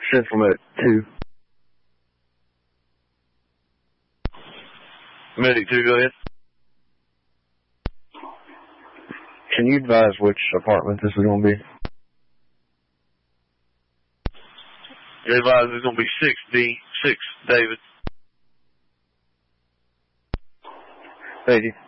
Central Medic 2. Medic 2, go ahead. Can you advise which apartment this is going to be? You advise it's going to be 6D, 6 David. Thank you.